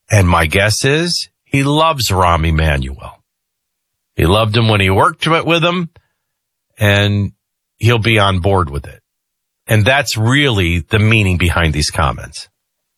And my guess is he loves Rahm Emanuel. He loved him when he worked with him, and he'll be on board with it. And that's really the meaning behind these comments.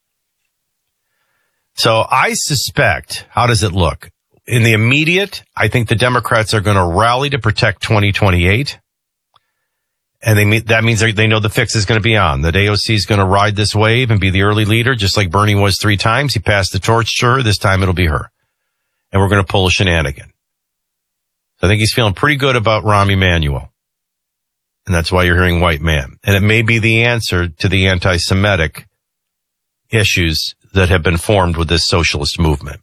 So I suspect, how does it look? In the immediate, I think the Democrats are going to rally to protect 2028. And that means they know the fix is going to be on. That AOC is going to ride this wave and be the early leader, just like Bernie was 3 times. He passed the torch to her. This time it'll be her. And we're going to pull a shenanigan. So I think he's feeling pretty good about Rahm Emanuel. And that's why you're hearing white man. And it may be the answer to the anti-Semitic issues that have been formed with this socialist movement.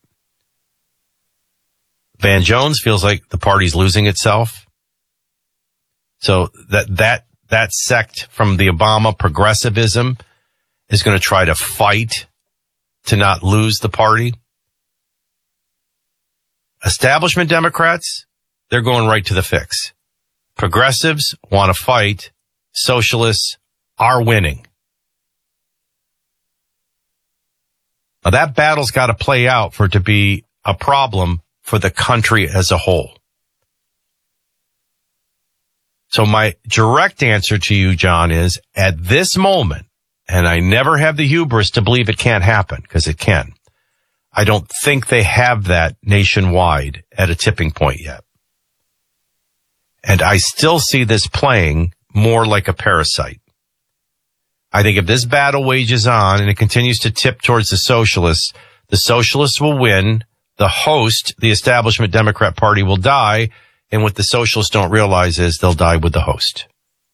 Van Jones feels like the party's losing itself. So that sect from the Obama progressivism is going to try to fight to not lose the party. Establishment Democrats, they're going right to the fix. Progressives want to fight. Socialists are winning. Now that battle's got to play out for it to be a problem for the country as a whole. So my direct answer to you, John, is at this moment, and I never have the hubris to believe it can't happen, because it can. I don't think they have that nationwide at a tipping point yet. And I still see this playing more like a parasite. I think if this battle wages on and it continues to tip towards the socialists will win. The host, the establishment Democrat Party, will die. And what the socialists don't realize is they'll die with the host.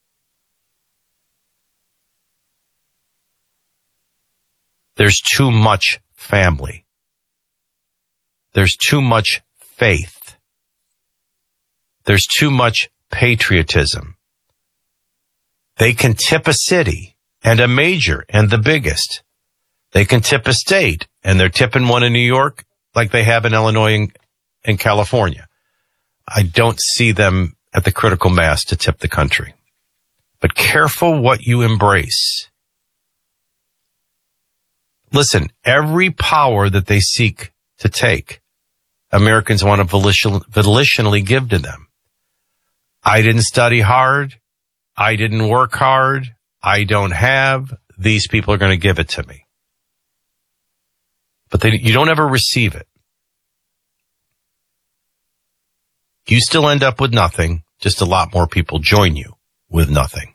There's too much family. There's too much faith. There's too much patriotism. They can tip a city and a major and the biggest. They can tip a state, and they're tipping one in New York like they have in Illinois and California. I don't see them at the critical mass to tip the country. But careful what you embrace. Listen, every power that they seek to take, Americans want to volitionally give to them. I didn't study hard. I didn't work hard. I don't have. These people are going to give it to me. But you don't ever receive it. You still end up with nothing. Just a lot more people join you with nothing.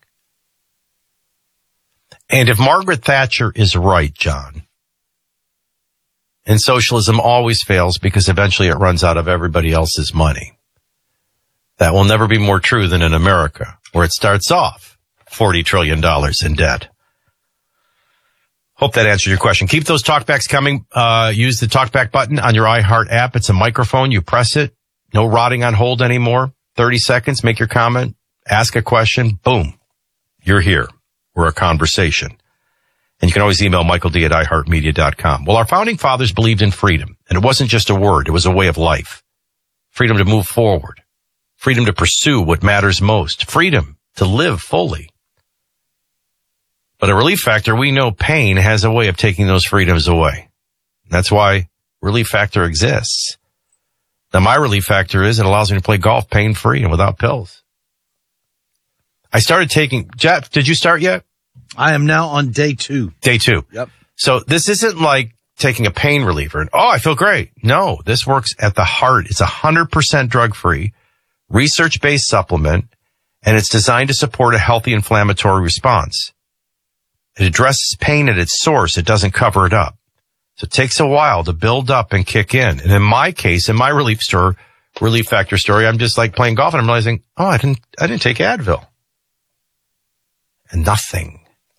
And if Margaret Thatcher is right, John, and socialism always fails because eventually it runs out of everybody else's money, that will never be more true than in America, where it starts off $40 trillion in debt. Hope that answered your question. Keep those talkbacks coming. Use the talkback button on your iHeart app. It's a microphone. You press it. No rotting on hold anymore. 30 seconds. Make your comment. Ask a question. Boom. You're here. We're a conversation. And you can always email michaeld@iheartmedia.com. Well, our founding fathers believed in freedom. And it wasn't just a word. It was a way of life. Freedom to move forward. Freedom to pursue what matters most. Freedom to live fully. But at Relief Factor, we know pain has a way of taking those freedoms away. That's why Relief Factor exists. Now, my Relief Factor is it allows me to play golf pain-free and without pills. I started taking... Jeff, did you start yet? I am now on day 2. Day 2. Yep. So this isn't like taking a pain reliever and, I feel great. No, this works at the heart. It's 100% drug-free, research-based supplement, and it's designed to support a healthy inflammatory response. It addresses pain at its source. It doesn't cover it up. So it takes a while to build up and kick in. And in my case, in my Relief Factor story, I'm just like playing golf and I'm realizing, I didn't take Advil. And nothing.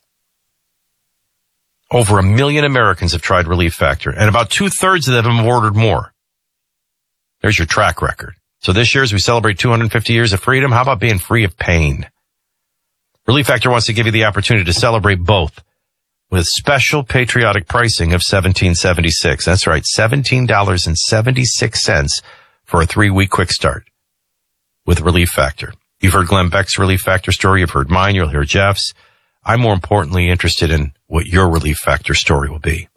Over 1 million Americans have tried Relief Factor, and about 2/3 of them have ordered more. There's your track record. So this year, as we celebrate 250 years of freedom, how about being free of pain? Relief Factor wants to give you the opportunity to celebrate both with special patriotic pricing of $17.76. That's right, $17.76 for a 3-week quick start with Relief Factor. You've heard Glenn Beck's Relief Factor story. You've heard mine. You'll hear Jeff's. I'm more importantly interested in what your Relief Factor story will be.